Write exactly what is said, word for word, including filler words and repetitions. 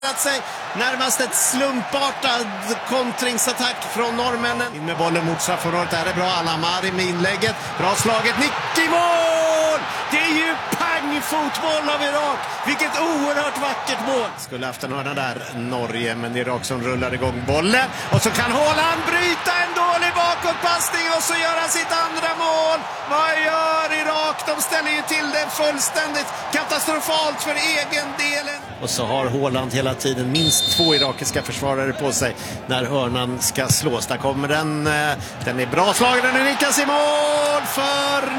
sig närmast ett slumpartad kontringsattack från norrmännen. In med bollen mot straffområdet, där är bra. Al-Amari med inlägget, bra slaget, nick i mål! Det är ju pang-fotboll av Irak. Vilket oerhört vackert mål. Skulle haft en hörna där, Norge, men det är Irak som rullar igång bollen. Och så kan Haaland bryta en dålig bakåtpassning och så göra sitt andra mål. Vad gör Irak? De ställer ju till det fullständigt katastrofalt för egen delen. Och så har Haaland hela tiden minst två irakiska försvarare på sig när hörnan ska slås. Där kommer den. Den är bra slagen, den nickas i mål för